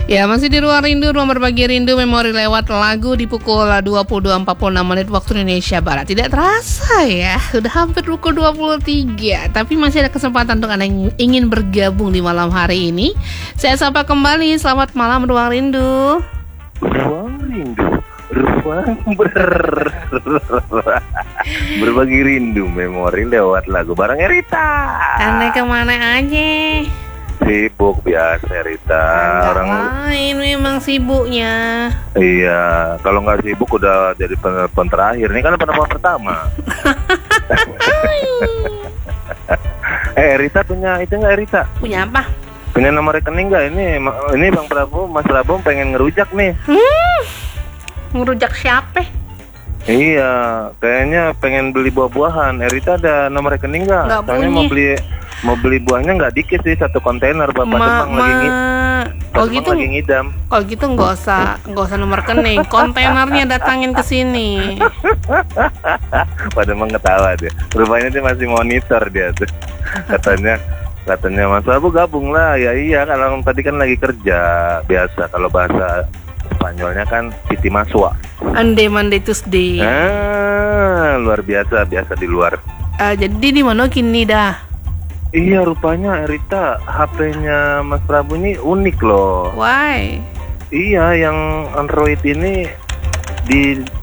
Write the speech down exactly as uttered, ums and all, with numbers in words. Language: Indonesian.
Ya, masih di Ruang Rindu, ruang berbagi rindu memori lewat lagu di pukul dua puluh dua empat puluh enam menit waktu Indonesia Barat. Tidak terasa ya, udah hampir pukul dua puluh tiga. Tapi masih ada kesempatan untuk Anda yang ingin bergabung di malam hari ini. Saya sapa kembali, selamat malam Ruang Rindu. Ruang Rindu, ruang ber berbagi rindu memori lewat lagu bareng Rita. Anda kemana aja? Sibuk biasa Rita. Orang lain memang sibuknya. Iya, kalau nggak sibuk udah jadi penelpon terakhir. Ini kan penelpon pertama. Eh Rita punya itu nggak Rita? Punya apa? Punya nomor rekening nggak? Ini ini Bang Prabu, Mas Prabu pengen ngerujak nih. Hmm, ngerujak siapa? Iya, kayaknya pengen beli buah-buahan. Eh, Rita ada nomor rekening nggak? Nggak Soalnya punya. mau beli mau beli buahnya nggak dikit sih, satu kontainer. Bapak Ma, Demang ma. lagi ngi, Oh Demang gitu, lagi ngidam. kalau gitu nggak usah nggak usah nomor rekening, kontainernya datangin ke sini. Pak Demang ketawa dia. Rupanya dia masih monitor dia tuh. Katanya katanya Mas Prabu gabung lah. Ya iya, kalau tadi kan lagi kerja. Biasa kalau bahasa Spanyolnya kan piti masua. Ande Monday Tuesday. Ah, luar biasa, biasa di luar. Uh, jadi di mana kini dah? Iya, rupanya Rita H P-nya Mas Prabu ini unik loh. Why? Iya, yang Android ini di